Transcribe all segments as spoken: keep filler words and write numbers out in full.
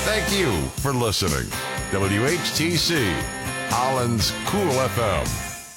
Thank you for listening. W H T C, Holland's Cool F M.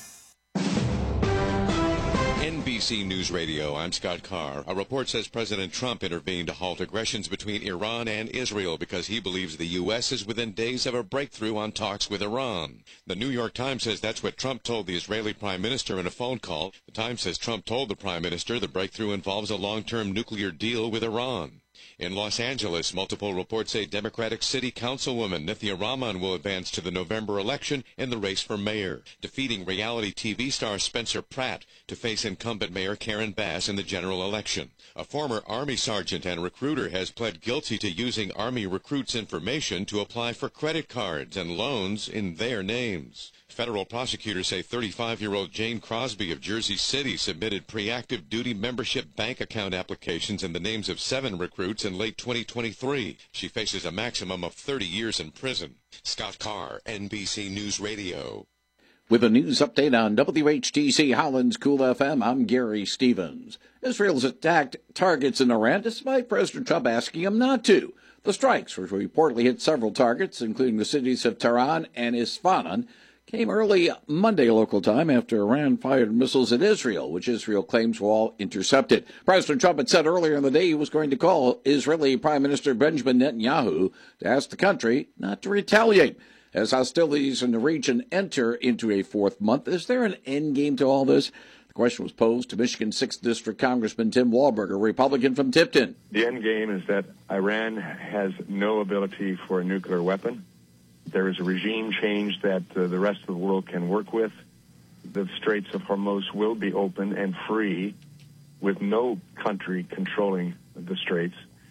N B C News Radio, I'm Scott Carr. A report says President Trump intervened to halt aggressions between Iran and Israel because he believes the U S is within days of a breakthrough on talks with Iran. The New York Times says that's what Trump told the Israeli Prime Minister in a phone call. The Times says Trump told the Prime Minister the breakthrough involves a long-term nuclear deal with Iran. In Los Angeles, multiple reports say Democratic City Councilwoman Nithya Raman will advance to the November election in the race for mayor, defeating reality T V star Spencer Pratt to face incumbent Mayor Karen Bass in the general election. A former Army sergeant and recruiter has pled guilty to using Army recruits' information to apply for credit cards and loans in their names. Federal prosecutors say thirty-five-year-old Jane Crosby of Jersey City submitted pre-active duty membership bank account applications in the names of seven recruits in late twenty twenty-three. She faces a maximum of thirty years in prison. Scott Carr, N B C News Radio. With a news update on W H T C Holland's Cool F M, I'm Gary Stevens. Israel's attacked targets in Iran despite President Trump asking him not to. The strikes, which reportedly hit several targets, including the cities of Tehran and Isfahan, came early Monday local time after Iran fired missiles at Israel, which Israel claims were all intercepted. President Trump had said earlier in the day he was going to call Israeli Prime Minister Benjamin Netanyahu to ask the country not to retaliate. As hostilities in the region enter into a fourth month, is there an end game to all this? The question was posed to Michigan sixth District Congressman Tim Walberger, Republican from Tipton. The end game is that Iran has no ability for a nuclear weapon. There is a regime change that uh, the rest of the world can work with. The Straits of Hormuz will be open and free with no country controlling the Straits.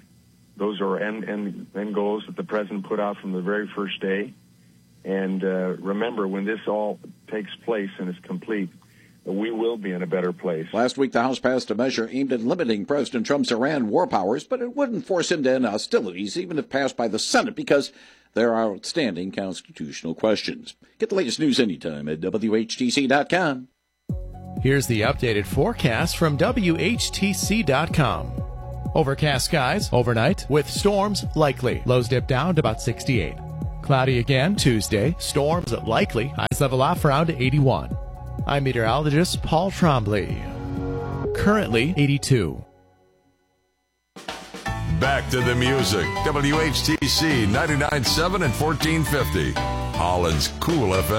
Those are end, end, end goals that the President put out from the very first day. And uh, remember, when this all takes place and is complete, we will be in a better place. Last week, the House passed a measure aimed at limiting President Trump's Iran war powers, but it wouldn't force him to end hostilities, even if passed by the Senate, because there are outstanding constitutional questions. Get the latest news anytime at W H T C dot com. Here's the updated forecast from W H T C dot com. Overcast skies overnight with storms likely. Lows dip down to about sixty-eight. Cloudy again Tuesday. Storms likely. Highs level off around eighty-one. I'm meteorologist Paul Trombley. Currently eighty-two. Back to the music. W H T C ninety-nine point seven and fourteen fifty. Holland's Cool F M.